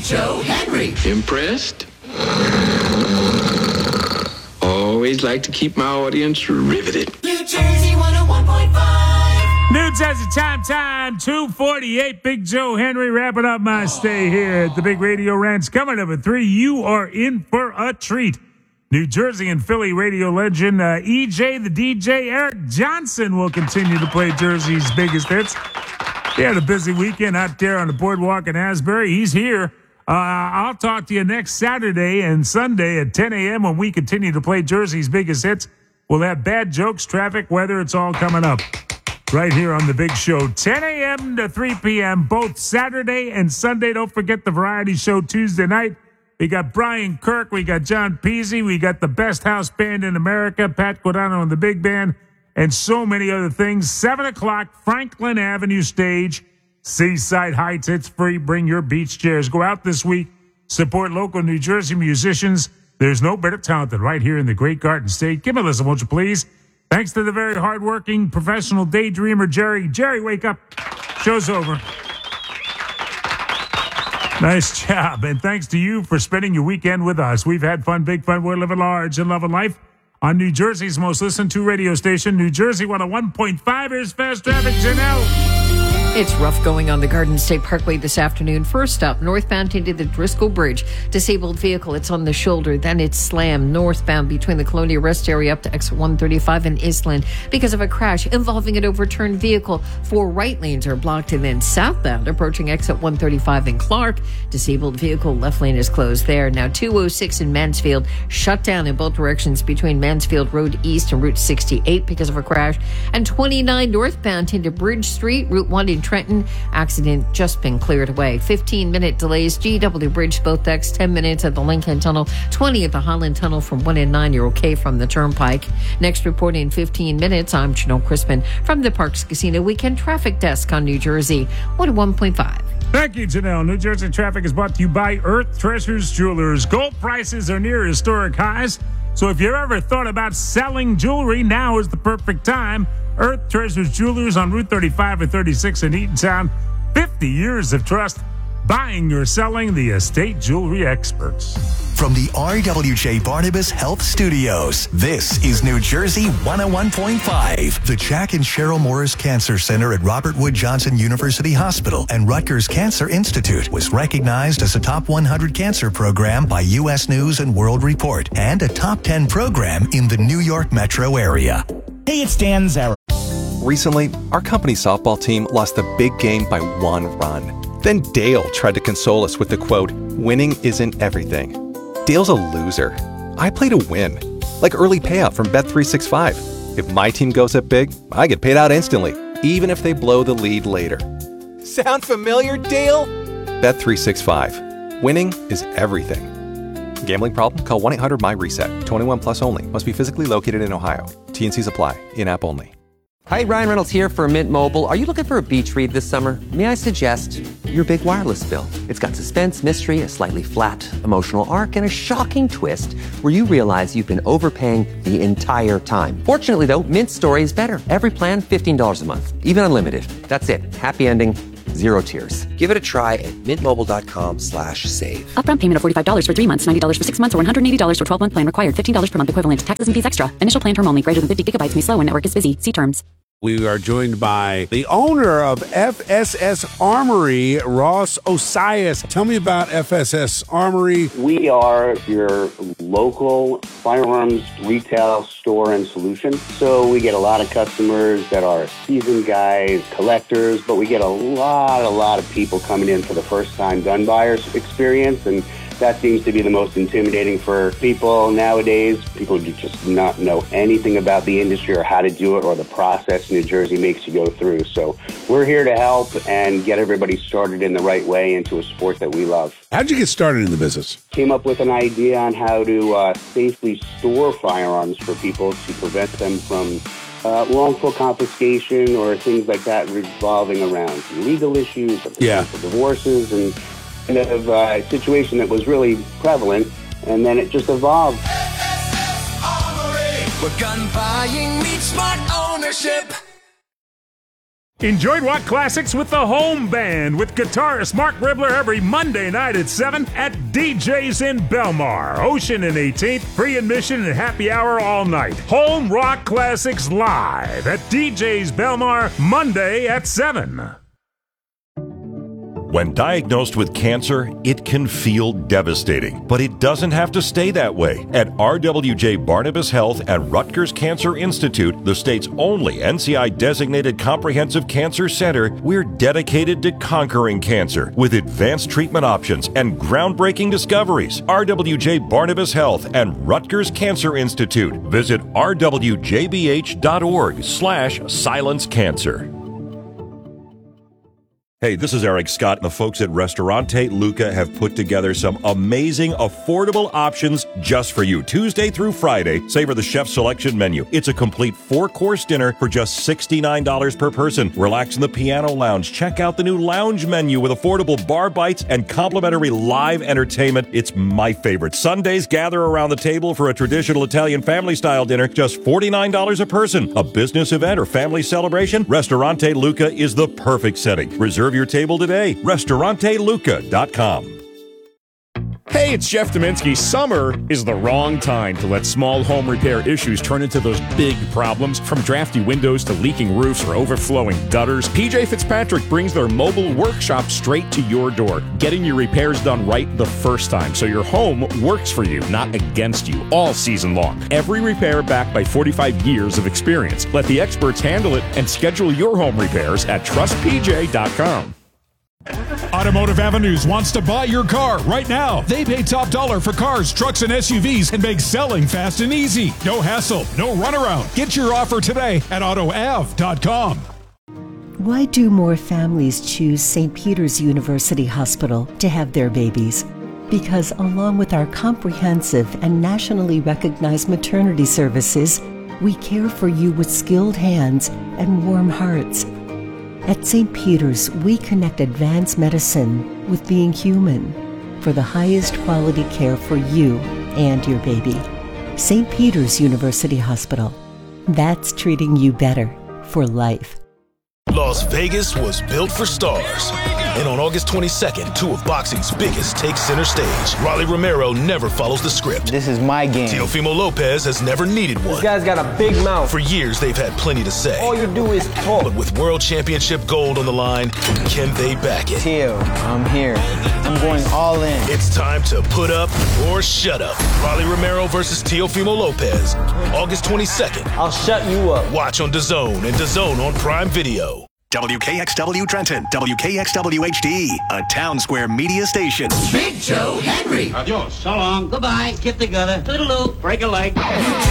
Joe Henry. Impressed? Always like to keep my audience riveted. New Jersey 101.5. New Jersey time, 2:48. Big Joe Henry wrapping up my stay here at the Big Radio Ranch. Coming up at 3, you are in for a treat. New Jersey and Philly radio legend EJ the DJ Eric Johnson will continue to play Jersey's biggest hits. He had a busy weekend out there on the boardwalk in Asbury. He's here. I'll talk to you next Saturday and Sunday at 10 a.m. when we continue to play Jersey's biggest hits. We'll have bad jokes, traffic, weather. It's all coming up right here on The Big Show. 10 a.m. to 3 p.m. both Saturday and Sunday. Don't forget the variety show Tuesday night. We got Brian Kirk. We got John Peasy. We got the best house band in America, Pat Guadano and the Big Band, and so many other things. 7 o'clock, Franklin Avenue stage. Seaside Heights. It's free. Bring your beach chairs. Go out this week. Support local New Jersey musicians. There's no better talent than right here in the Great Garden State. Give me a listen, won't you please? Thanks to the very hardworking professional daydreamer, Jerry. Jerry, wake up. Show's over. Nice job. And thanks to you for spending your weekend with us. We've had fun, big fun. We're living large and loving life on New Jersey's most listened to radio station, New Jersey 101.5. Here's Fast Traffic, Janelle. It's rough going on the Garden State Parkway this afternoon. First up, northbound into the Driscoll Bridge. Disabled vehicle, it's on the shoulder. Then it's slammed northbound between the Colonia Rest area up to exit 135 in Eastland because of a crash involving an overturned vehicle. 4 right lanes are blocked. And then southbound, approaching exit 135 in Clark. Disabled vehicle, left lane is closed there. Now 206 in Mansfield, shut down in both directions between Mansfield Road East and Route 68 because of a crash. And 29 northbound into Bridge Street, Route 1 in Trenton. Accident just been cleared away. 15-minute delays. GW Bridge, both decks. 10 minutes at the Lincoln Tunnel. 20 at the Holland Tunnel from 1 and 9. You're okay from the Turnpike. Next report in 15 minutes. I'm Janelle Crispin from the Parks Casino Weekend Traffic Desk on New Jersey 101.5. Thank you, Janelle. New Jersey Traffic is brought to you by Earth Treasures Jewelers. Gold prices are near historic highs, so if you've ever thought about selling jewelry, now is the perfect time. Earth Treasures Jewelers on Route 35 and 36 in Eatontown. 50 years of trust. Buying or selling, the estate jewelry experts. From the RWJ Barnabas Health Studios, this is New Jersey 101.5. The Jack and Cheryl Morris Cancer Center at Robert Wood Johnson University Hospital and Rutgers Cancer Institute was recognized as a top 100 cancer program by U.S. News and World Report and a top 10 program in the New York metro area. Hey, it's Dan Zara. Recently, our company softball team lost the big game by 1 run. Then Dale tried to console us with the quote, "Winning isn't everything." Dale's a loser. I play to win. Like early payout from Bet365. If my team goes up big, I get paid out instantly, even if they blow the lead later. Sound familiar, Dale? Bet365. Winning is everything. Gambling problem? Call 1-800-MY-RESET. 21 plus only. Must be physically located in Ohio. T&Cs apply. In-app only. Hi, Ryan Reynolds here for Mint Mobile. Are you looking for a beach read this summer? May I suggest your big wireless bill? It's got suspense, mystery, a slightly flat, emotional arc, and a shocking twist where you realize you've been overpaying the entire time. Fortunately, though, Mint's story is better. Every plan, $15 a month. Even unlimited. That's it. Happy ending. 0 tears. Give it a try at mintmobile.com/save. Upfront payment of $45 for 3 months, $90 for 6 months, or $180 for 12-month plan required. $15 per month equivalent. Taxes and fees extra. Initial plan term only. Greater than 50 gigabytes may slow when network is busy. See terms. We are joined by the owner of FSS Armory, Ross Osias. Tell me about FSS Armory. We are your local firearms retail store and solution. So we get a lot of customers that are seasoned guys, collectors, but we get a lot of people coming in for the first time gun buyers experience, and that seems to be the most intimidating for people nowadays. People do just not know anything about the industry or how to do it or the process New Jersey makes you go through. So we're here to help and get everybody started in the right way into a sport that we love. How'd you get started in the business? Came up with an idea on how to safely store firearms for people to prevent them from wrongful confiscation or things like that revolving around legal issues or potential divorces and kind of a situation that was really prevalent, and then it just evolved. Where gun buying meets smart ownership. Enjoy rock classics with the Home Band with guitarist Mark Ribler every Monday night at 7 at DJ's in Belmar. Ocean and 18th, free admission and happy hour all night. Home Rock Classics live at DJ's Belmar Monday at 7. When diagnosed with cancer, it can feel devastating, but it doesn't have to stay that way. At RWJ Barnabas Health and Rutgers Cancer Institute, the state's only NCI-designated comprehensive cancer center, we're dedicated to conquering cancer with advanced treatment options and groundbreaking discoveries. RWJ Barnabas Health and Rutgers Cancer Institute. Visit rwjbh.org/silencecancer. Hey, this is Eric Scott, and the folks at Restaurante Luca have put together some amazing, affordable options just for you. Tuesday through Friday, savor the chef's selection menu. It's a complete 4-course dinner for just $69 per person. Relax in the piano lounge. Check out the new lounge menu with affordable bar bites and complimentary live entertainment. It's my favorite. Sundays, gather around the table for a traditional Italian family-style dinner, just $49 a person. A business event or family celebration? Restaurante Luca is the perfect setting. Reserve your table today. RestauranteLuca.com. Hey, it's Jeff Dominski. Summer is the wrong time to let small home repair issues turn into those big problems. From drafty windows to leaking roofs or overflowing gutters, PJ Fitzpatrick brings their mobile workshop straight to your door, getting your repairs done right the first time so your home works for you, not against you, all season long. Every repair backed by 45 years of experience. Let the experts handle it and schedule your home repairs at TrustPJ.com. Automotive Avenues wants to buy your car right now. They pay top dollar for cars, trucks, and SUVs and make selling fast and easy. No hassle, no runaround. Get your offer today at AutoAv.com. Why do more families choose St. Peter's University Hospital to have their babies? Because along with our comprehensive and nationally recognized maternity services, we care for you with skilled hands and warm hearts. At St. Peter's, we connect advanced medicine with being human for the highest quality care for you and your baby. St. Peter's University Hospital. That's treating you better for life. Las Vegas was built for stars. And on August 22nd, 2 of boxing's biggest take center stage. Rolly Romero never follows the script. This is my game. Teofimo Lopez has never needed one. This guy's got a big mouth. For years, they've had plenty to say. All you do is talk. But with World Championship gold on the line, can they back it? Teo, I'm here. I'm going all in. It's time to put up or shut up. Rolly Romero versus Teofimo Lopez. August 22nd. I'll shut you up. Watch on DAZN and DAZN on Prime Video. WKXW Trenton, WKXW HD, a Town Square media station. Big Joe Henry. Adios. So long. Goodbye. Get together. Toodaloo. Break a leg.